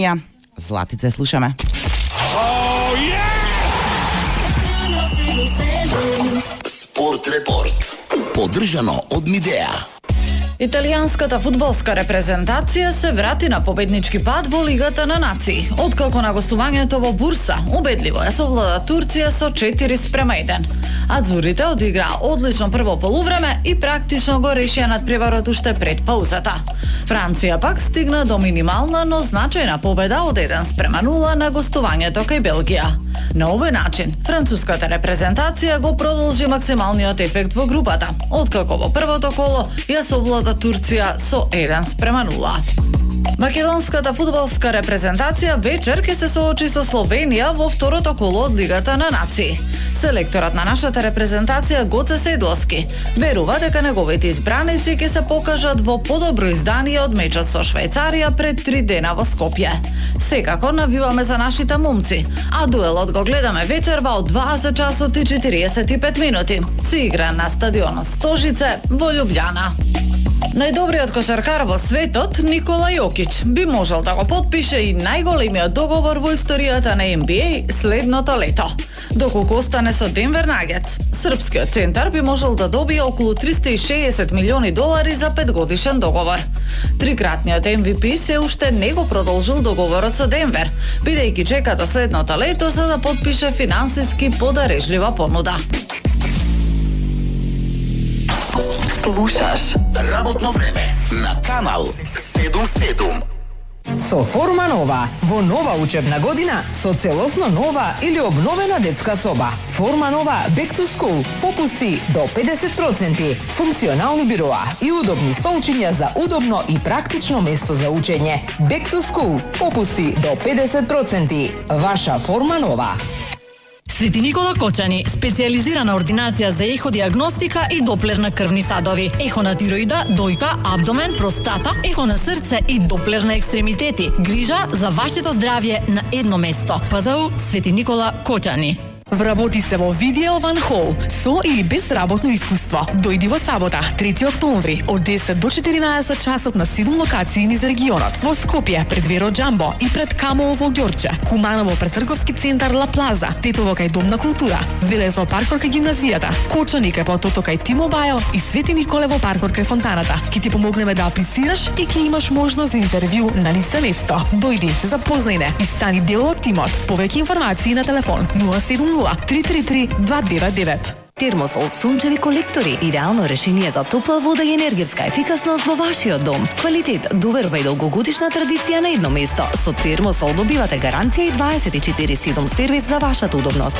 Златице, слушаме. Спорт репорт. Поддржано од Мидеа. Италијанската фудбалска репрезентација се врати на победнички пат во Лигата на нации. Откако на гостувањето во Бурса, убедливо ја совлада Турција со 4:1. Азурите одиграа одлично прво полувреме и практично го решија надпреварот уште пред паузата. Франција пак стигна до минимална, но значајна победа од 1:0 на гостувањето кај Белгија. На овој начин, француската репрезентација го продолжи максималниот ефект во групата, откако во првото коло ја совлада Турција со 1:0. Македонската фудбалска репрезентација вечер ќе се соочи со Словенија во второто коло од Лигата на нации. Селекторот на нашата репрезентација Гоце Седловски верува дека неговите избраници ќе се покажат во подобро издание од мечот со Швајцарија пред 3 дена во Скопје. Секако навиваме за нашите момци, а дуелот го гледаме вечерва од 20 часот и 45 минути. Се игра на стадионот Стожице во Љубљана. Најдобриот кошаркар во светот, Никола Јокич, би можел да го потпише и најголемиот договор во историјата на NBA следното лето. Доколку остане со Денвер Нагетс, српскиот центар би можел да добие околу $360 милиони за 5-годишен договор. Трикратниот MVP се уште не го продолжил договорот со Денвер, бидејќи чека до следното лето за да потпише финансиски подарежлива понуда. Слушаш Работно време на Канал 77. Со Форма Нова, во нова учебна година, со целосно нова или обновена детска соба. Форма Нова Back to School, попусти до 50%, функционални бироа и удобни столчиња за удобно и практично место за учење. Back to School, попусти до 50%. Ваша Форма Нова. Свети Никола Кочани, специјализирана ординација за еходиагностика и доплер на крвни садови, ехо на тироида, дојка, абдомен, простата, ехо на срце и доплер на екстремитети. Грижа за вашето здравје на едно место. ПЗУ Свети Никола Кочани. Вработи се во Видео Ван Хол, со или без работно искуство. Дојди во сабота, 3 октомври, од 10 до 14 часот на 7 локации низ регионот. Во Скопје, пред Веро Джамбо и пред Камово во Ѓорче, Куманово пред трговски центар Ла Плаза, Тетово кај Дом на култура, Велезо паркор кај гимназијата, Кочани кај платото кај Тимобајо и Свети Николе во паркор кај фонтаната. Ки ти помогнеме да аплицираш и ќе имаш можност за интервју на лице место. Дојди, запознај не и стани дел од тимот. Повеќе информации на телефон 070-333-299. Термосол сончеви колектори, идеално решение за топла вода и енергетска ефикасност во вашиот дом. Квалитет, доверба и долгогодишна традиција на едно место. Со Термосол добивате гаранција и 24/7 сервис за вашата удобност.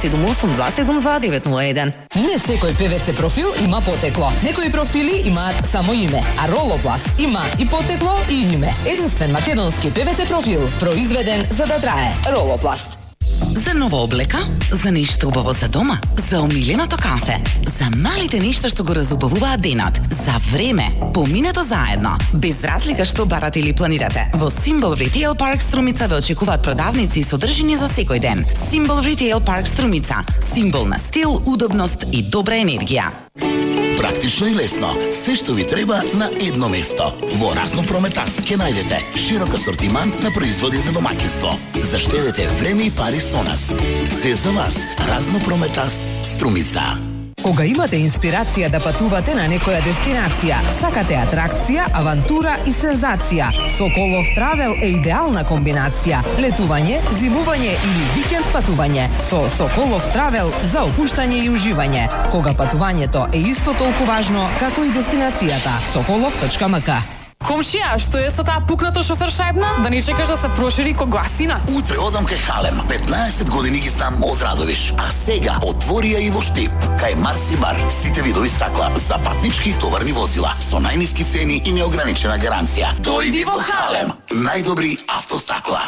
078-272-901. Не секој ПВЦ профил има потекло. Некои профили имаат само име, а Ролопласт има и потекло и име. Единствен македонски ПВЦ профил, произведен за да трае. Ролопласт. За нова облека, за нешто убаво за дома, за омиленото кафе, за малите нешта што го разубавуваат денот, за време, поминето заедно, без разлика што барате или планирате. Во Symbol Retail Park Струмица ве очекуваат продавници и содржини за секој ден. Symbol Retail Park Струмица, символ на стил, удобност и добра енергија. Практично и лесно, се што ви треба на едно место. Во Разно Прометас ќе најдете широк асортиман на производи за домаќинство. Заштедете време и пари со нас. Се за вас, Разно Прометас Струмица. Кога имате инспирација да патувате на некоја дестинација, сакате атракција, авантура и сензација, Соколов Травел е идеална комбинација. Летување, зимување или викенд патување. Со Соколов Травел за опуштање и уживање. Кога патувањето е исто толку важно како и дестинацијата. Sokolov.mk. Комшија, што е со таа пукнато шофер шајбна? Да не чекаш да се прошири ко гласина? Утре одам кај Халем. 15 години ги знам од Радовиш. А сега отвори ја и во Штип. Кај Марси Бар. Сите видови стакла за патнички и товарни возила. Со најниски цени и неограничена гаранција. Дојди во Халем. Најдобри автостакла.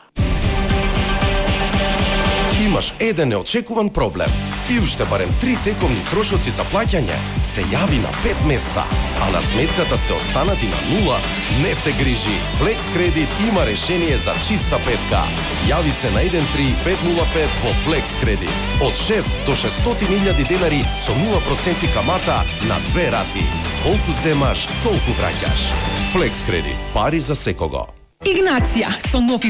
Имаш еден неочекуван проблем и уште барем 3 текомни трошоци за плаќање. Се јави на 5 места, а на сметката сте останати на 0. Не се грижи, Flex Credit има решение за чиста петка. Јави се на 13505 во Flex Credit. Од 6 до 600.000 денари со 0% камата на 2 рати. Колку земаш, толку враќаш. Flex Credit, пари за секого. Игнација со нов